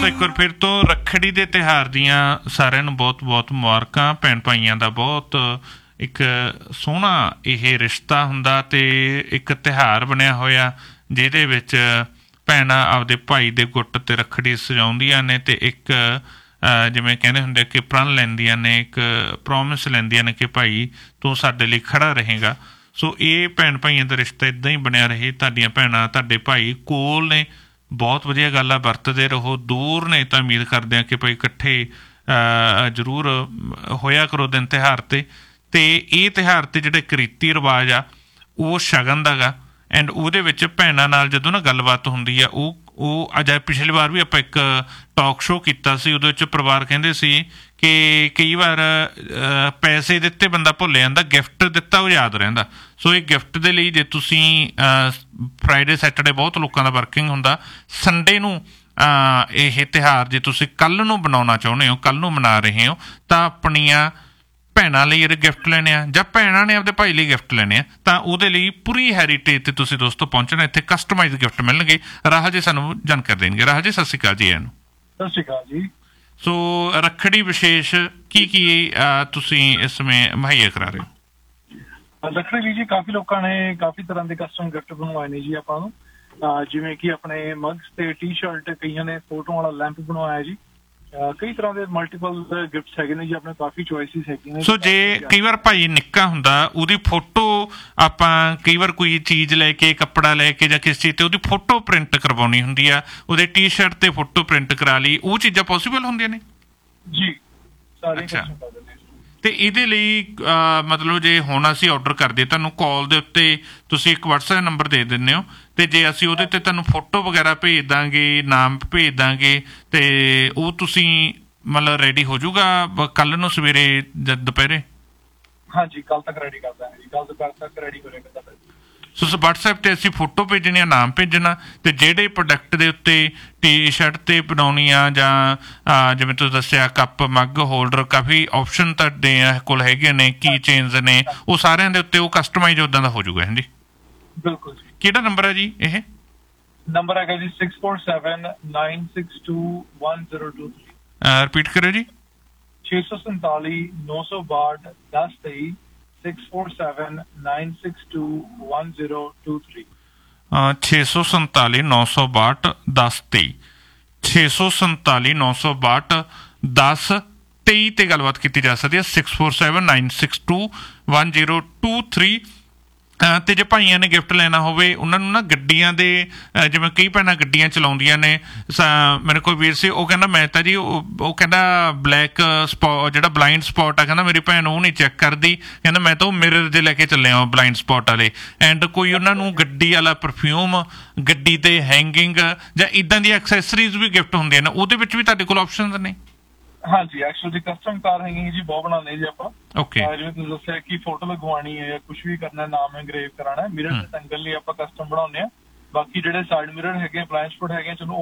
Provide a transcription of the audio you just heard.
ਦੋਸਤੋ ਇੱਕ ਵਾਰ ਫਿਰ ਤੋਂ ਰੱਖੜੀ ਦੇ ਤਿਉਹਾਰ ਦੀਆਂ ਸਾਰਿਆਂ ਨੂੰ ਬਹੁਤ ਬਹੁਤ ਮੁਬਾਰਕਾਂ। ਭੈਣ ਭਾਈਆਂ ਦਾ ਬਹੁਤ ਇੱਕ ਸੋਹਣਾ ਇਹ ਰਿਸ਼ਤਾ ਹੁੰਦਾ ਅਤੇ ਇੱਕ ਤਿਉਹਾਰ ਬਣਿਆ ਹੋਇਆ ਜਿਹਦੇ ਵਿੱਚ ਭੈਣਾਂ ਆਪਦੇ ਭਾਈ ਦੇ ਗੁੱਟ 'ਤੇ ਰੱਖੜੀ ਸਜਾਉਂਦੀਆਂ ਨੇ ਅਤੇ ਇੱਕ ਜਿਵੇਂ ਕਹਿੰਦੇ ਹੁੰਦੇ ਕਿ ਪ੍ਰਣ ਲੈਂਦੀਆਂ ਨੇ, ਇੱਕ ਪ੍ਰੋਮਿਸ ਲੈਂਦੀਆਂ ਨੇ ਕਿ ਭਾਈ ਤੂੰ ਸਾਡੇ ਲਈ ਖੜ੍ਹਾ ਰਹੇਗਾ। ਸੋ ਇਹ ਭੈਣ ਭਾਈਆਂ ਦਾ ਰਿਸ਼ਤਾ ਇੱਦਾਂ ਹੀ ਬਣਿਆ ਰਹੇ। ਤੁਹਾਡੀਆਂ ਭੈਣਾਂ ਤੁਹਾਡੇ ਭਾਈ ਕੋਲ ਨੇ, ਬਹੁਤ ਵਧੀਆ ਗੱਲ ਆ, ਵਰਤਦੇ ਰਹੋ। ਦੂਰ ਨੇ ਤਾਂ ਉਮੀਦ ਕਰਦੇ ਹਾਂ ਕਿ ਭਾਈ ਇਕੱਠੇ ਜ਼ਰੂਰ ਹੋਇਆ ਕਰੋ ਦਿਨ ਤਿਉਹਾਰ 'ਤੇ। ਅਤੇ ਇਹ ਤਿਉਹਾਰ 'ਤੇ ਜਿਹੜਾ ਇੱਕ ਰੀਤੀ ਰਿਵਾਜ ਆ ਉਹ ਸ਼ਗਨ ਦਾ ਗਾ, ਐਂਡ ਉਹਦੇ ਵਿੱਚ ਭੈਣਾਂ ਨਾਲ ਜਦੋਂ ਨਾ ਗੱਲਬਾਤ ਹੁੰਦੀ ਆ ਉਹ ਅੱਜ ਪਿਛਲੀ ਵਾਰ ਵੀ ਆਪਾਂ ਇੱਕ ਟਾਕ ਸ਼ੋਅ ਕੀਤਾ ਸੀ, ਉਹਦੇ ਵਿੱਚ ਪਰਿਵਾਰ ਕਹਿੰਦੇ ਸੀ ਕਿ ਕਈ ਵਾਰ ਪੈਸੇ ਦਿੱਤੇ ਬੰਦਾ ਭੁੱਲ ਜਾਂਦਾ, ਗਿਫਟ ਦਿੱਤਾ ਉਹ ਯਾਦ ਰਹਿੰਦਾ। ਸੋ ਇਹ ਗਿਫਟ ਦੇ ਲਈ ਜੇ ਤੁਸੀਂ ਫਰਾਈਡੇ ਸੈਟਰਡੇ ਬਹੁਤ ਲੋਕਾਂ ਦਾ ਵਰਕਿੰਗ ਹੁੰਦਾ, ਸੰਡੇ ਨੂੰ ਇਹ ਤਿਉਹਾਰ ਜੇ ਤੁਸੀਂ ਕੱਲ੍ਹ ਨੂੰ ਬਣਾਉਣਾ ਚਾਹੁੰਦੇ ਹੋ, ਕੱਲ੍ਹ ਨੂੰ ਮਨਾ ਰਹੇ ਹੋ, ਤਾਂ ਆਪਣੀਆਂ ਭੈਣਾਂ ਲਈ ਇਹਦੇ ਗਿਫਟ ਲੈਣੇ ਆ ਜਾਂ ਭੈਣਾਂ ਨੇ ਆਪਦੇ ਭਾਈ ਲਈ ਗਿਫਟ ਲੈਣੇ ਆ, ਤਾਂ ਉਹਦੇ ਲਈ ਪੂਰੀ ਹੈਰੀਟੇਜ 'ਤੇ ਤੁਸੀਂ ਦੋਸਤੋ ਪਹੁੰਚਣਾ। ਇੱਥੇ ਕਸਟਮਾਈਜ਼ ਗਿਫਟ ਮਿਲਣਗੇ। ਰਾਹੁਲ ਜੀ ਸਾਨੂੰ ਜਾਣਕਾਰੀ ਦੇਣਗੇ। ਰਾਹੁਲ ਜੀ ਸਤਿ ਸ਼੍ਰੀ ਅਕਾਲ ਜੀ। ਇਹਨੂੰ ਸਤਿ ਸ਼੍ਰੀ ਅਕਾਲ ਜੀ। ਸੋ ਰੱਖੜੀ ਵਿਸ਼ੇਸ਼ ਕੀ ਤੁਸੀਂ ਇਸ ਸਮੇਂ ਮੁਹੱਈਆ ਕਰਾ ਰਹੇ ਹੋ? ਰੱਖੜੀ ਲਈ ਜੀ ਕਾਫੀ ਲੋਕਾਂ ਨੇ ਕਾਫੀ ਤਰ੍ਹਾਂ ਦੇ ਕਸਟਮ ਗਿਫਟ ਬਣਵਾਏ ਨੇ ਜੀ ਆਪਾਂ ਨੂੰ, ਜਿਵੇਂ ਕਿ ਆਪਣੇ ਮਗਸ ਤੇ ਟੀ ਸ਼ਰਟ, ਕਈਆਂ ਨੇ ਫੋਟੋ ਵਾਲਾ ਲੈਂਪ ਬਣਵਾਇਆ ਜੀ, ਕਈ ਤਰ੍ਹਾਂ ਦੇ ਮਲਟੀਪਲ ਗਿਫਟਸ ਹੈਗੇ ਨੇ ਜੀ, ਆਪਣੇ ਕਾਫੀ ਚੋਇਸਿਸ ਹੈਗੇ ਨੇ। ਸੋ ਜੇ ਕਈ ਵਾਰ ਭਾਈ ਨਿੱਕਾ ਹੁੰਦਾ, ਉਹਦੀ ਫੋਟੋ ਆਪਾਂ ਕਈ ਵਾਰ ਕੋਈ ਚੀਜ਼ ਲੈ ਕੇ, ਕੱਪੜਾ ਲੈ ਕੇ ਜਾਂ ਕਿਸੇ ਚੀਜ਼ ਤੇ ਉਹਦੀ ਫੋਟੋ ਪ੍ਰਿੰਟ ਕਰਵਾਉਣੀ ਹੁੰਦੀ ਆ, ਉਹਦੇ ਟੀ ਸ਼ਰਟ ਤੇ ਫੋਟੋ ਪ੍ਰਿੰਟ ਕਰਾ ਲਈ, ਉਹ ਚੀਜ਼ਾਂ ਪੋਸੀਬਲ ਹੁੰਦੀਆਂ ਨੇ ਜੀ? ਅੱਛਾ। ਤੇ ਇਹਦੇ ਲਈ ਮਤਲਬ ਜੇ ਹੁਣ ਅਸੀਂ ਔਡਰ ਕਰਦੇ, ਤੁਹਾਨੂੰ ਕਾਲ ਦੇ ਉੱਤੇ ਤੁਸੀਂ ਇੱਕ WhatsApp ਨੰਬਰ ਦੇ ਦਿੰਦੇ ਹੋ, ਅਤੇ ਜੇ ਅਸੀਂ ਉਹਦੇ 'ਤੇ ਤੁਹਾਨੂੰ ਫੋਟੋ ਵਗੈਰਾ ਭੇਜ ਦਾਂਗੇ, ਨਾਮ ਭੇਜ ਦਾਂਗੇ, ਅਤੇ ਉਹ ਤੁਸੀਂ ਮਤਲਬ ਰੈਡੀ ਹੋ ਜਾਊਗਾ ਕੱਲ੍ਹ ਨੂੰ ਸਵੇਰੇ ਜਦ ਦੁਪਹਿਰੇ? ਹਾਂਜੀ, ਕੱਲ੍ਹ ਤੱਕ ਰੈਡੀ ਕਰ ਦਾਂਗੇ ਜੀ, ਕੱਲ੍ਹ ਦੁਪਹਿਰ ਤੱਕ ਰੈਡੀ ਹੋ ਜਾਏਗਾ। ਸੋ WhatsApp 'ਤੇ ਅਸੀਂ ਫੋਟੋ ਭੇਜਣੀ ਆ, ਨਾਮ ਭੇਜਣਾ, ਅਤੇ ਜਿਹੜੇ ਪ੍ਰੋਡਕਟ ਦੇ ਉੱਤੇ ਟੀ ਸ਼ਰਟ 'ਤੇ ਬਣਾਉਣੀ ਆ ਜਾਂ ਜਿਵੇਂ ਤੁਸੀਂ ਦੱਸਿਆ ਕੱਪ, ਮੱਗ, ਹੋਲਡਰ, ਕਾਫੀ ਆਪਸ਼ਨ ਤੁਹਾਡੇ ਕੋਲ ਹੈਗੇ ਨੇ, ਕੀ ਚੇਨਸ ਨੇ, ਉਹ ਸਾਰਿਆਂ ਦੇ ਉੱਤੇ ਉਹ ਕਸਟਮਾਈਜ਼ ਉੱਦਾਂ ਦਾ ਹੋ ਜਾਊਗਾ। ਹਾਂਜੀ ਬਿਲਕੁਲ ਜੀ। ਕਿਹੜਾ ਨੰਬਰ ਹੈ ਜੀ? ਇਹ ਨੰਬਰ ਹੈਗਾ ਜੀ 6479621023। ਰਿਪੀਟ ਕਰਿਓ ਜੀ। 647 962 1023 64796211023। 647 962 1023 647 962 1023 ਤੇ ਗੱਲਬਾਤ ਕੀਤੀ ਜਾ ਸਕਦੀ ਹੈ। 6479621023। ਅਤੇ ਜੇ ਭਾਈਆਂ ਨੇ ਗਿਫਟ ਲੈਣਾ ਹੋਵੇ, ਉਹਨਾਂ ਨੂੰ ਨਾ ਗੱਡੀਆਂ ਦੇ, ਜਿਵੇਂ ਕਈ ਭੈਣਾਂ ਗੱਡੀਆਂ ਚਲਾਉਂਦੀਆਂ ਨੇ, ਮੇਰੇ ਕੋਲ ਵੀਰ ਸੀ, ਉਹ ਕਹਿੰਦਾ ਮੈਂ ਤਾਂ ਜੀ ਉਹ ਕਹਿੰਦਾ ਬਲੈਕ ਜਿਹੜਾ ਬਲਾਈਂਡ ਸਪੌਟ ਆ, ਕਹਿੰਦਾ ਮੇਰੀ ਭੈਣ ਉਹ ਨਹੀਂ ਚੈੱਕ ਕਰਦੀ, ਕਹਿੰਦਾ ਮੈਂ ਤਾਂ ਉਹ ਮਿਰਰ ਦੇ ਲੈ ਕੇ ਚੱਲਿਆ ਬਲਾਈਂਡ ਸਪੌਟ ਵਾਲੇ। ਐਂਡ ਕੋਈ ਉਹਨਾਂ ਨੂੰ ਗੱਡੀ ਵਾਲਾ ਪਰਫਿਊਮ, ਗੱਡੀ 'ਤੇ ਹੈਂਗਿੰਗ ਜਾਂ ਇੱਦਾਂ ਦੀਆਂ ਐਕਸੈਸਰੀਜ਼ ਵੀ ਗਿਫਟ ਹੁੰਦੀਆਂ ਨੇ, ਉਹਦੇ ਵਿੱਚ ਵੀ ਤੁਹਾਡੇ ਕੋਲ ਆਪਸ਼ਨਸ ਨੇ? ਹਾਂਜੀ, ਐਕਚੁਅਲੀ ਕਸਟਮ ਕਾਰ ਹੈਗੀ ਜੀ, ਬਹੁਤ ਬਣਾਉਂਦੇ ਜੀ ਆਪਾਂ। ਓਕੇ। ਜਿਵੇਂ ਤੁਸੀਂ ਦੱਸਿਆ ਕਿ ਫੋਟੋ ਲਗਵਾਉਣੀ ਹੈ ਜਾਂ ਕੁਝ ਵੀ ਕਰਨਾ, ਨਾਮ ਇੰਗਰੇਵ ਕਰਾਉਣਾ, ਮਿਰਰ ਦੇ ਟੰਗਲ ਲਈ ਆਪਾਂ ਕਸਟਮ ਬਣਾਉਂਦੇ ਹਾਂ। ਬਾਕੀ ਜਿਹੜੇ ਸਾਈਡ ਮਿਰਰ ਹੈਗੇ, ਬਲਾਈਂਡ ਸਪੌਟ ਹੈਗੇ, ਚਲੋ